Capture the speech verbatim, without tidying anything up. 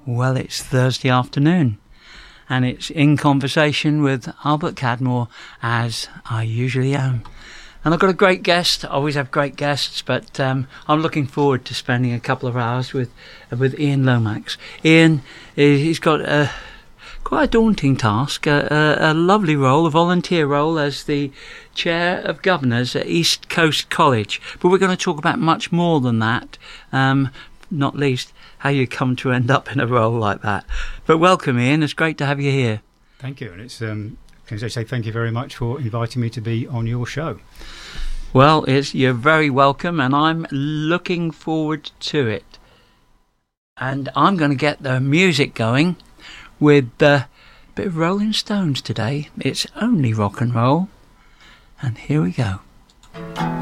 Well, it's Thursday afternoon, and it's In Conversation with Albert Cadmore, as I usually am. And I've got a great guest. I always have great guests, but um, I'm looking forward to spending a couple of hours with with Ian Lomax. Ian, he's got a, quite a daunting task, a, a, a lovely role, a volunteer role as the Chair of Governors at East Coast College. But we're going to talk about much more than that, um, not least how you come to end up in a role like that. But welcome, Ian. It's great to have you here. Thank you. And it's, um, can I say thank you very much for inviting me to be on your show. Well, it's, you're very welcome, and I'm looking forward to it. And I'm going to get the music going with a bit of Rolling Stones today. It's only rock and roll. And here we go.